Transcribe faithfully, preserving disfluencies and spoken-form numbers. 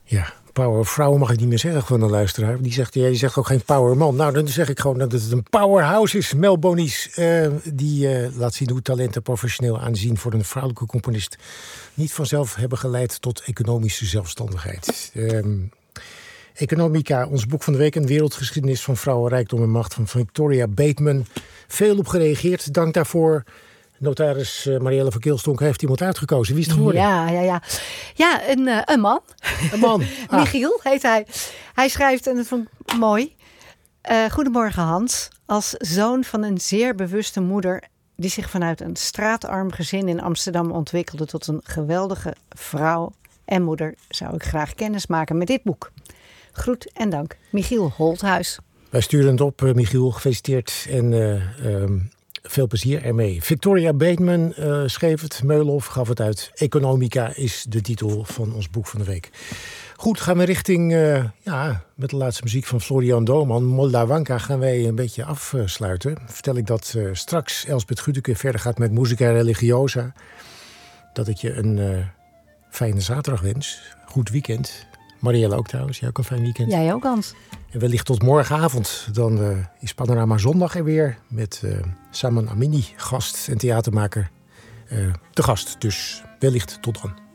Ja, power vrouw mag ik niet meer zeggen van een luisteraar. Die zegt, ja, je zegt ook geen power man. Nou, dan zeg ik gewoon dat het een powerhouse is. Mel Bonies, uh, die uh, laat zien hoe talenten professioneel aanzien voor een vrouwelijke componist niet vanzelf hebben geleid tot economische zelfstandigheid. Um, Economica, ons boek van de week, een wereldgeschiedenis van vrouwenrijkdom en macht van Victoria Bateman. Veel op gereageerd, dank daarvoor. Notaris uh, Marielle van Keelstonk heeft iemand uitgekozen. Wie is het geworden? Ja, ja, ja. ja een, uh, een man. Een man. Ah. Michiel heet hij. Hij schrijft, en dat vond ik mooi. Uh, Goedemorgen Hans. Als zoon van een zeer bewuste moeder die zich vanuit een straatarm gezin in Amsterdam ontwikkelde tot een geweldige vrouw en moeder, zou ik graag kennis maken met dit boek. Groet en dank. Michiel Holthuis. Wij sturen het op, uh, Michiel. Gefeliciteerd en uh, um, veel plezier ermee. Victoria Bateman uh, schreef het. Meulhof gaf het uit. Economica is de titel van ons boek van de week. Goed, gaan we richting, uh, ja, met de laatste muziek van Florian Doorman, Moldavanka, gaan wij een beetje afsluiten. Vertel ik dat uh, straks Elsbeth Guteke verder gaat met Musica Religiosa. Dat ik je een uh, fijne zaterdag wens. Goed weekend. Marielle ook trouwens, jij ook een fijn weekend. Jij ook, Hans. En wellicht tot morgenavond. Dan uh, is Panorama Zondag er weer met uh, Saman Amini, gast en theatermaker. Uh, te gast, dus wellicht tot dan.